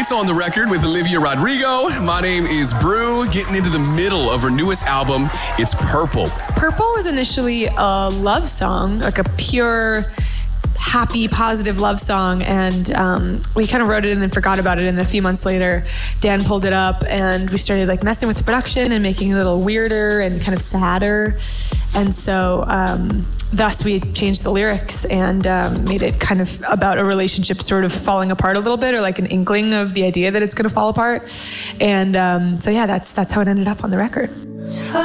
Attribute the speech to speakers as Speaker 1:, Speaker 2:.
Speaker 1: It's On the Record with Olivia Rodrigo. My name is Brew, getting into the middle of her newest album. It's Purple.
Speaker 2: Purple was initially a love song, like a pure, happy, positive love song. And we kind of wrote it and then forgot about it. And a few months later, Dan pulled it up and we started like messing with the production and making it a little weirder and kind of sadder. And so thus we changed the lyrics and made it kind of about a relationship sort of falling apart a little bit, or like an inkling of the idea that it's going to fall apart. And so yeah, that's how it ended up on the record.